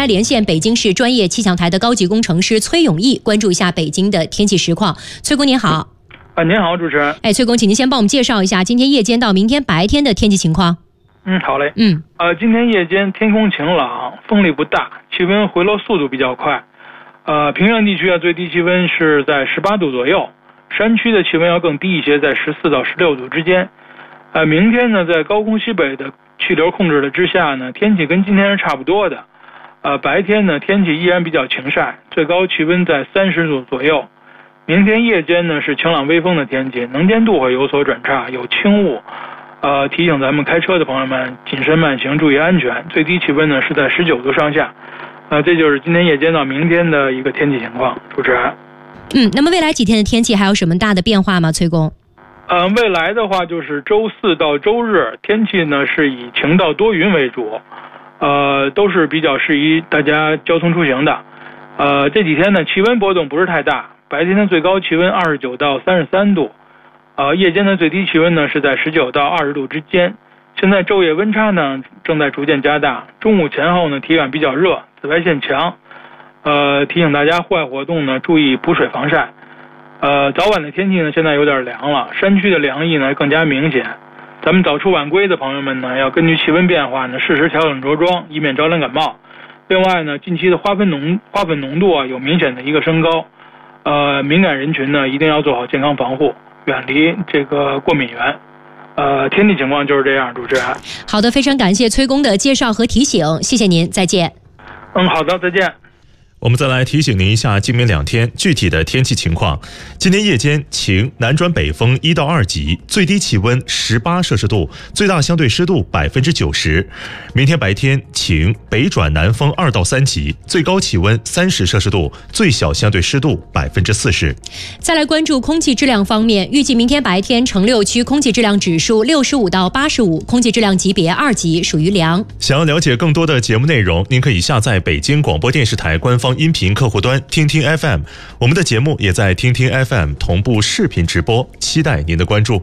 来连线北京市专业气象台的高级工程师崔永义，关注一下北京的天气实况。崔工您好。 您好，主持人。 崔工，请您先帮我们介绍一下今天夜间到明天白天的天气情况。 好嘞。今天夜间天空晴朗，风力不大，气温回落速度比较快。平原地区最低气温是在18度左右，山区的气温要更低一些，在14到16度之间。明天呢，在高空西北的气流控制的之下呢，天气跟今天是差不多的。白天呢，天气依然比较晴晒，最高气温在30度左右。明天夜间呢是晴朗微风的天气，能见度会有所转差，有轻雾。提醒咱们开车的朋友们谨慎慢行，注意安全。最低气温呢是在19度上下。这就是今天夜间到明天的一个天气情况。主持人。 那么未来几天的天气还有什么大的变化吗？崔工。 未来的话就是周四到周日，天气呢是以晴到多云为主，都是比较适宜大家交通出行的。这几天呢气温波动不是太大，白天的最高气温29到33度，夜间的最低气温呢是在19到20度之间。现在昼夜温差呢正在逐渐加大，中午前后呢体感比较热，紫外线强，提醒大家户外活动呢注意补水防晒。早晚的天气呢现在有点凉了，山区的凉意呢更加明显。咱们早出晚归的朋友们呢要根据气温变化呢适时调整着装，以免着凉感冒。另外呢，近期的花粉浓度有明显的一个升高，敏感人群呢一定要做好健康防护，远离这个过敏源。天气情况就是这样，主持人。 好的，非常感谢崔工的介绍和提醒，谢谢您，再见。 好的，再见。 我们再来提醒您一下今明两天具体的天气情况。今天夜间晴，南转北风1到2级，最低气温18摄氏度，最大相对湿度90%。明天白天晴，北转南风2到3级，最高气温30摄氏度，最小相对湿度40%。 再来关注空气质量方面，预计明天白天城6区空气质量指数65到85，空气质量级别2级，属于良。 想要了解更多的节目内容，您可以下载北京广播电视台官方音频客户端听听 FM， 我们的节目也在听听 FM 同步视频直播，期待您的关注。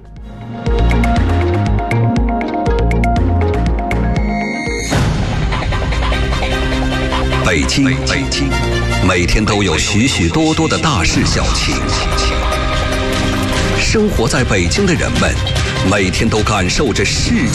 北京，每天都有许许多多的大事小情。生活在北京的人们，每天都感受着世